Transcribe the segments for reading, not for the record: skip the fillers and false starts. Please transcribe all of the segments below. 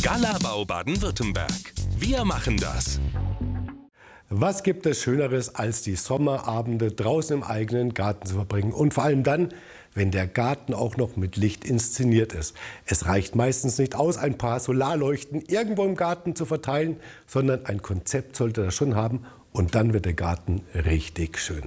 Gallabau Baden-Württemberg. Wir machen das. Was gibt es Schöneres, als die Sommerabende draußen im eigenen Garten zu verbringen? Und vor allem dann, wenn der Garten auch noch mit Licht inszeniert ist. Es reicht meistens nicht aus, ein paar Solarleuchten irgendwo im Garten zu verteilen, sondern ein Konzept sollte das schon haben. Und dann wird der Garten richtig schön.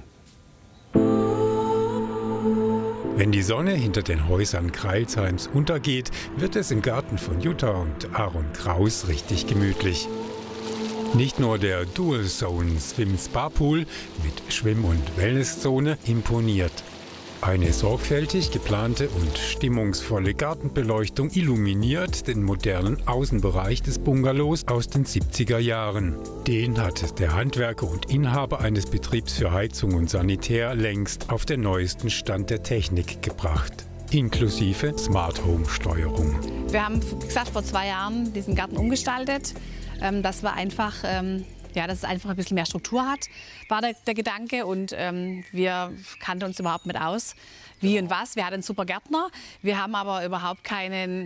Wenn die Sonne hinter den Häusern Crailsheims untergeht, wird es im Garten von Jutta und Aaron Kraus richtig gemütlich. Nicht nur der Dual Zone Swim Spa Pool mit Schwimm- und Wellnesszone imponiert. Eine sorgfältig geplante und stimmungsvolle Gartenbeleuchtung illuminiert den modernen Außenbereich des Bungalows aus den 70er Jahren. Den hat der Handwerker und Inhaber eines Betriebs für Heizung und Sanitär längst auf den neuesten Stand der Technik gebracht. Inklusive Smart Home Steuerung. Wir haben, wie gesagt, vor 2 Jahren diesen Garten umgestaltet. Das war einfach, dass es einfach ein bisschen mehr Struktur hat, war der Gedanke. Und wir kannten uns überhaupt nicht aus, wie und was. Wir hatten einen super Gärtner. Wir haben aber überhaupt keine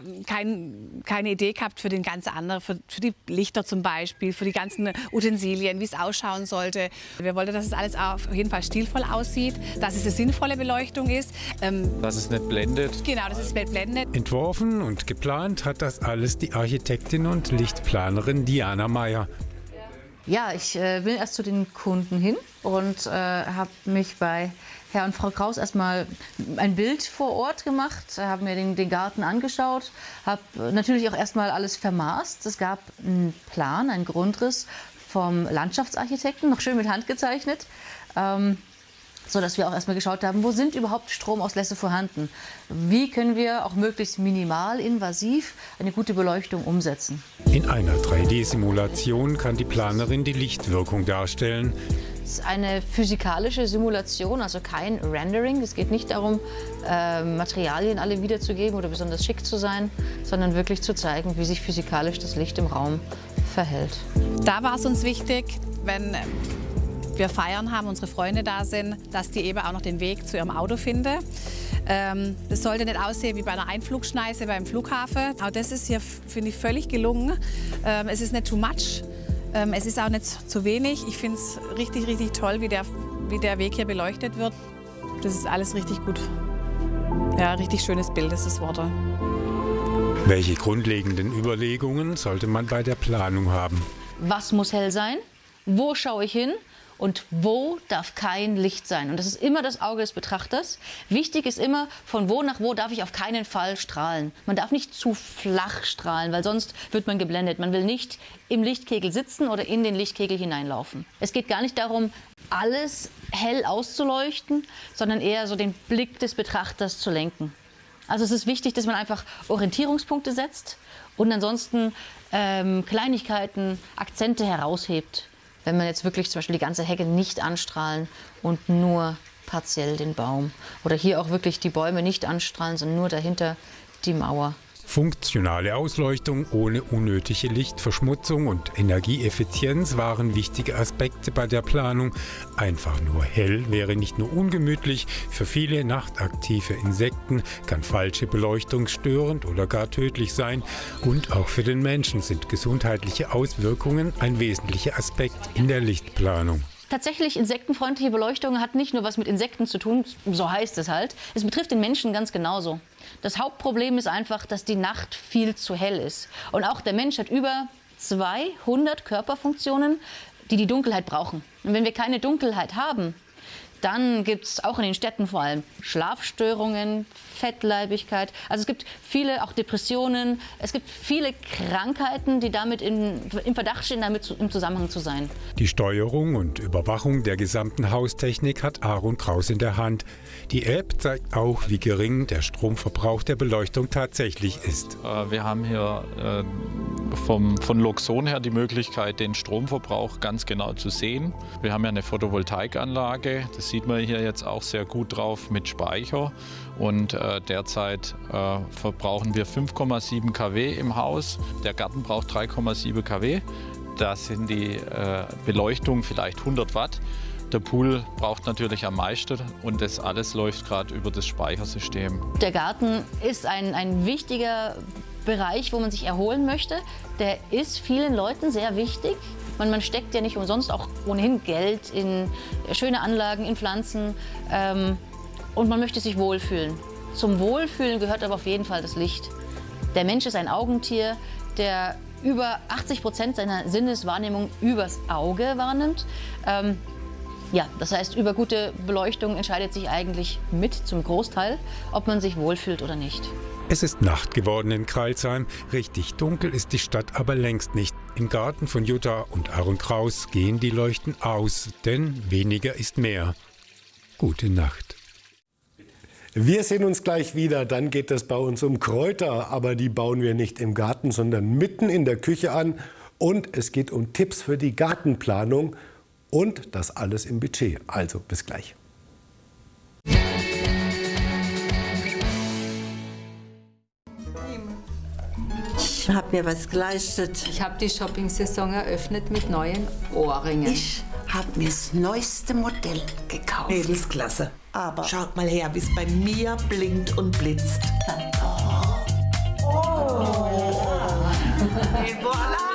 Idee gehabt für den ganzen anderen, für die Lichter zum Beispiel, für die ganzen Utensilien, wie es ausschauen sollte. Wir wollten, dass es alles auf jeden Fall stilvoll aussieht, dass es eine sinnvolle Beleuchtung ist. Dass es nicht blendet. Genau, dass es nicht blendet. Entworfen und geplant hat das alles die Architektin und Lichtplanerin Diana Meyer. Ja, ich bin erst zu den Kunden hin und habe mich bei Herr und Frau Kraus erstmal ein Bild vor Ort gemacht, habe mir den Garten angeschaut, habe natürlich auch erstmal alles vermaßt. Es gab einen Plan, einen Grundriss vom Landschaftsarchitekten, noch schön mit Hand gezeichnet, so dass wir auch erstmal geschaut haben, wo sind überhaupt Stromauslässe vorhanden? Wie können wir auch möglichst minimal invasiv eine gute Beleuchtung umsetzen? In einer 3D-Simulation kann die Planerin die Lichtwirkung darstellen. Es ist eine physikalische Simulation, also kein Rendering. Es geht nicht darum, Materialien alle wiederzugeben oder besonders schick zu sein, sondern wirklich zu zeigen, wie sich physikalisch das Licht im Raum verhält. Da war es uns wichtig, wenn wir feiern haben, unsere Freunde da sind, dass die eben auch noch den Weg zu ihrem Auto finden. Das sollte nicht aussehen wie bei einer Einflugschneise beim Flughafen. Auch das ist hier, finde ich, völlig gelungen. Es ist nicht too much, es ist auch nicht zu wenig. Ich finde es richtig, richtig toll, wie der Weg hier beleuchtet wird. Das ist alles richtig gut. Ja, richtig schönes Bild ist das Wort. Welche grundlegenden Überlegungen sollte man bei der Planung haben? Was muss hell sein? Wo schaue ich hin? Und wo darf kein Licht sein? Und das ist immer das Auge des Betrachters. Wichtig ist immer, von wo nach wo darf ich auf keinen Fall strahlen. Man darf nicht zu flach strahlen, weil sonst wird man geblendet. Man will nicht im Lichtkegel sitzen oder in den Lichtkegel hineinlaufen. Es geht gar nicht darum, alles hell auszuleuchten, sondern eher so den Blick des Betrachters zu lenken. Also es ist wichtig, dass man einfach Orientierungspunkte setzt und ansonsten Kleinigkeiten, Akzente heraushebt. Wenn man jetzt wirklich zum Beispiel die ganze Hecke nicht anstrahlen und nur partiell den Baum. Oder hier auch wirklich die Bäume nicht anstrahlen, sondern nur dahinter die Mauer. Funktionale Ausleuchtung ohne unnötige Lichtverschmutzung und Energieeffizienz waren wichtige Aspekte bei der Planung. Einfach nur hell wäre nicht nur ungemütlich, für viele nachtaktive Insekten kann falsche Beleuchtung störend oder gar tödlich sein. Und auch für den Menschen sind gesundheitliche Auswirkungen ein wesentlicher Aspekt in der Lichtplanung. Tatsächlich, insektenfreundliche Beleuchtung hat nicht nur was mit Insekten zu tun, so heißt es halt. Es betrifft den Menschen ganz genauso. Das Hauptproblem ist einfach, dass die Nacht viel zu hell ist. Und auch der Mensch hat über 200 Körperfunktionen, die die Dunkelheit brauchen. Und wenn wir keine Dunkelheit haben, dann gibt es auch in den Städten vor allem Schlafstörungen, Fettleibigkeit. Also es gibt viele, auch Depressionen. Es gibt viele Krankheiten, die damit im Verdacht stehen, damit im Zusammenhang zu sein. Die Steuerung und Überwachung der gesamten Haustechnik hat Aaron Kraus in der Hand. Die App zeigt auch, wie gering der Stromverbrauch der Beleuchtung tatsächlich ist. Wir haben hier von Loxon her die Möglichkeit, den Stromverbrauch ganz genau zu sehen. Wir haben ja eine Photovoltaikanlage, das sieht man hier jetzt auch sehr gut drauf mit Speicher. Und derzeit verbrauchen wir 5,7 kW im Haus. Der Garten braucht 3,7 kW. Da sind die Beleuchtung vielleicht 100 Watt. Der Pool braucht natürlich am meisten und das alles läuft gerade über das Speichersystem. Der Garten ist ein wichtiger Bereich, wo man sich erholen möchte, der ist vielen Leuten sehr wichtig. Man steckt ja nicht umsonst auch ohnehin Geld in schöne Anlagen, in Pflanzen und man möchte sich wohlfühlen. Zum Wohlfühlen gehört aber auf jeden Fall das Licht. Der Mensch ist ein Augentier, der über 80% seiner Sinneswahrnehmung übers Auge wahrnimmt. Ja, das heißt, über gute Beleuchtung entscheidet sich eigentlich mit zum Großteil, ob man sich wohlfühlt oder nicht. Es ist Nacht geworden in Crailsheim. Richtig dunkel ist die Stadt aber längst nicht. Im Garten von Jutta und Aaron Kraus gehen die Leuchten aus, denn weniger ist mehr. Gute Nacht. Wir sehen uns gleich wieder, dann geht es bei uns um Kräuter, aber die bauen wir nicht im Garten, sondern mitten in der Küche an. Und es geht um Tipps für die Gartenplanung und das alles im Budget. Also bis gleich. Ich habe mir was geleistet. Ich habe die Shopping-Saison eröffnet mit neuen Ohrringen. Ich habe mir das neueste Modell gekauft. Mädelsklasse. Aber Schaut mal her, wie es bei mir blinkt und blitzt. Oh. Et voilà!